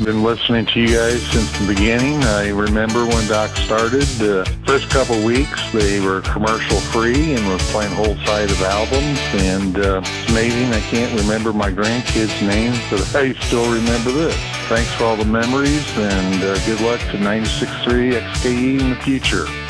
Been listening to you guys since the beginning. I remember when Doc started. The first couple weeks, they were commercial free and was playing whole side of albums. And it's amazing. I can't remember my grandkids' names, but I still remember this. Thanks for all the memories, and good luck to 96.3 XKE in the future.